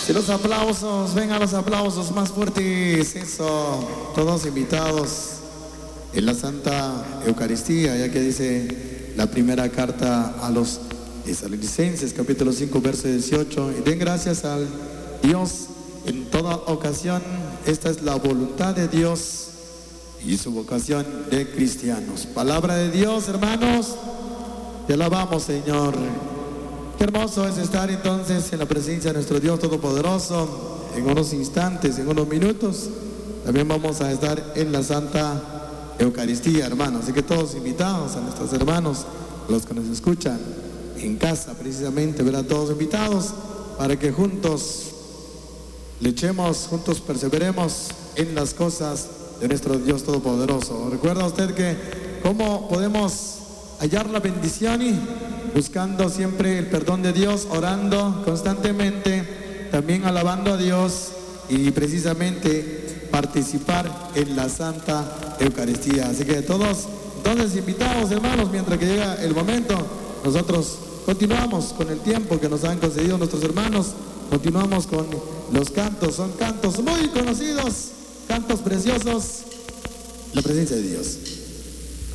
Si los aplausos, vengan los aplausos más fuertes, eso, todos invitados en la Santa Eucaristía, ya que dice la primera carta a los Tesalonicenses, capítulo 5, verso 18, y den gracias al Dios en toda ocasión, esta es la voluntad de Dios y su vocación de cristianos. Palabra de Dios, hermanos, te alabamos, Señor. Qué hermoso es estar entonces en la presencia de nuestro Dios Todopoderoso. En unos instantes, en unos minutos, también vamos a estar en la Santa Eucaristía, hermanos. Así que todos invitados, a nuestros hermanos, los que nos escuchan en casa, precisamente, verán todos invitados para que juntos luchemos, juntos perseveremos en las cosas de nuestro Dios Todopoderoso. ¿Recuerda usted que cómo podemos hallar la bendición? Y buscando siempre el perdón de Dios, orando constantemente, también alabando a Dios y precisamente participar en la Santa Eucaristía. Así que todos entonces invitados, hermanos, mientras que llega el momento, nosotros continuamos con el tiempo que nos han concedido nuestros hermanos, continuamos con los cantos, son cantos muy conocidos, cantos preciosos, la presencia de Dios.